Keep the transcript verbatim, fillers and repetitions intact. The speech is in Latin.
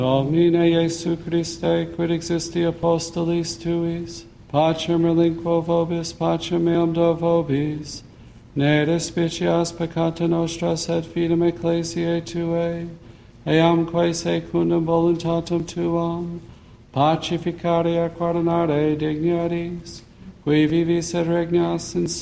Domine Iesu Christe, quid existi apostolis tuis, pacem relinquo vobis, pacem meam do vobis, ne despicias peccata nostra, sed fidem ecclesiae tuae, eamque secundum voluntatem tuam, pacificare et coordinare dignities, qui vivis et regnas in